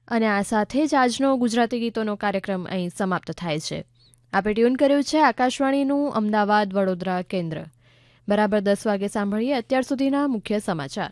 અને આ સાથે જ આજનો ગુજરાતી ગીતોનો કાર્યક્રમ અહીં સમાપ્ત થાય છે. આપણે ટ્યુન કર્યું છે આકાશવાણીનું અમદાવાદ વડોદરા કેન્દ્ર. બરાબર 10 વાગે સાંભળીએ અત્યાર સુધીના મુખ્ય સમાચાર.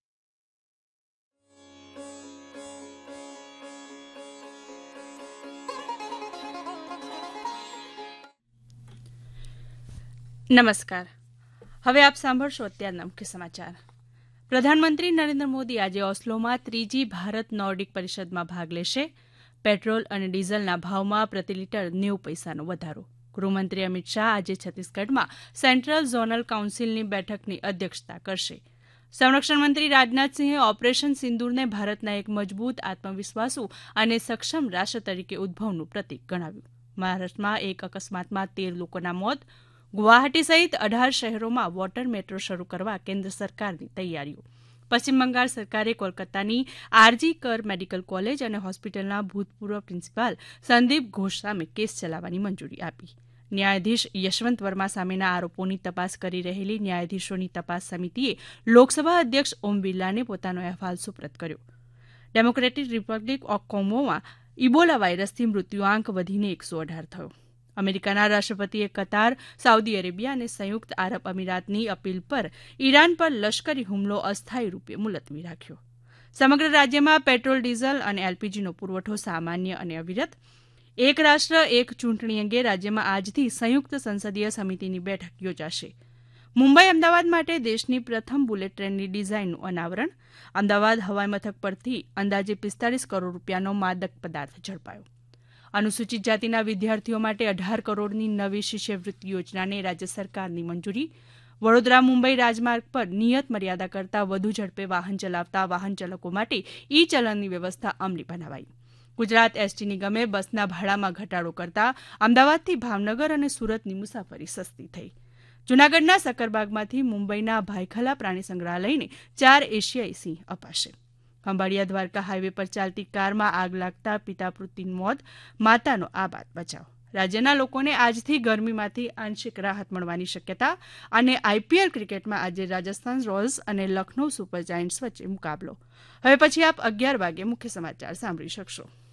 નમસ્કાર. હવે આપ સાંભળશો અત્યારના મુખ્ય સમાચાર. પ્રધાનમંત્રી નરેન્દ્ર મોદી આજે ઓસ્લોમાં 3જી ભારત નોર્ડિક પરિષદમાં ભાગ લેશે. પેટ્રોલ અને ડીઝલના ભાવમાં પ્રતિ લીટર 90 પૈસાનો વધારો. ગૃહમંત્રી અમિત શાહ આજે છત્તીસગઢમાં સેન્ટ્રલ ઝોનલ કાઉન્સિલની બેઠકની અધ્યક્ષતા કરશે. સંરક્ષણ મંત્રી રાજનાથસિંહે ઓપરેશન સિંદૂરને ભારતના એક મજબૂત, આત્મવિશ્વાસુ અને સક્ષમ રાષ્ટ્ર તરીકે ઉદભવનું પ્રતીક ગણાવ્યું. મહારાષ્ટ્રમાં એક અકસ્માતમાં 13 લોકોના મોત. ગુવાહાટી સહિત 18 શહેરોમાં વોટર મેટ્રો શરૂ કરવા કેન્દ્ર સરકારની તૈયારીઓ. પશ્ચિમ બંગાળ સરકારે કોલકાતાની આરજી કર મેડિકલ કોલેજ અને હોસ્પિટલના ભૂતપૂર્વ પ્રિન્સિપાલ સંદીપ ઘોષ સામે કેસ ચલાવવાની મંજૂરી આપી. ન્યાયાધીશ યશવંત વર્મા સામેના આરોપોની તપાસ કરી રહેલી ન્યાયાધીશોની તપાસ સમિતિએ લોકસભા અધ્યક્ષ ઓમ બિરલાને પોતાનો અહેવાલ સુપ્રત કર્યો. ડેમોક્રેટિક રિપબ્લિક ઓફ કોંગોમાં ઇબોલા વાયરસથી મૃત્યુઆંક વધીને 118 થયો. અમેરિકાના રાષ્ટ્રપતિએ કતાર, સાઉદી અરેબિયા અને સંયુક્ત આરબ અમીરાતની અપીલ પર ઈરાન પર લશ્કરી હુમલો અસ્થાયી રૂપે મુલતવી રાખ્યો. સમગ્ર રાજ્યમાં પેટ્રોલ, ડીઝલ અને એલપીજીનો પુરવઠો સામાન્ય અને અવિરત. એક રાષ્ટ્ર એક ચૂંટણી અંગે રાજ્યમાં આજથી સંયુક્ત સંસદીય સમિતિની બેઠક યોજાશે. મુંબઈ અમદાવાદ માટે દેશની પ્રથમ બુલેટ ટ્રેનની ડિઝાઇનનું અનાવરણ. અમદાવાદ હવાઈમથક પરથી અંદાજે 45 કરોડ રૂપિયાનો માદક પદાર્થ ઝડપાયો. અનુસૂચિત જાતિના વિદ્યાર્થીઓ માટે 18 કરોડની નવી શિષ્યવૃત્તિ યોજનાને રાજ્ય સરકારની મંજૂરી. વડોદરા મુંબઈ રાજમાર્ગ પર નિયત મર્યાદા કરતાં વધુ ઝડપે વાહન ચલાવતા વાહન ચાલકો માટે ઈ ચલણની વ્યવસ્થા અમલી બનાવાઈ. ગુજરાત એસટી નિગમે બસના ભાડામાં ઘટાડો કરતા અમદાવાદથી ભાવનગર અને સુરતની મુસાફરી સસ્તી થઈ. જૂનાગઢના સક્કરબાગમાંથી મુંબઈના ભાયખલા પ્રાણી સંગ્રહાલયને 4 એશિયાઈ સિંહ અપાશે. ખંભાળિયા દ્વારકા હાઈવે પર ચાલતી કારમાં આગ લાગતા પિતા પુત્રીનું મોત, માતાનો આબાદ બચાવ. રાજ્યના લોકોને આજથી ગરમીમાંથી આંશિક રાહત મળવાની શક્યતા. અને આઈપીએલ ક્રિકેટમાં આજે રાજસ્થાન રોયલ્સ અને લખનૌ સુપર જાયન્ટ્સ વચ્ચે મુકાબલો. હવે પછી આપ 11 વાગે મુખ્ય સમાચાર સાંભળી શકશો.